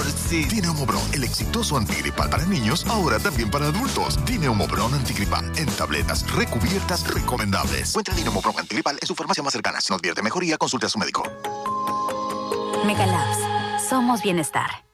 sí. Dine Humobron, el exitoso antigripal para niños, ahora también para adultos. Dine Humobron antigripal, en tabletas recubiertas recomendables. Encuentra Dine Humobron antigripal en su farmacia más cercana. Si no advierte mejoría, consulte a su médico. Megalabs. Somos bienestar.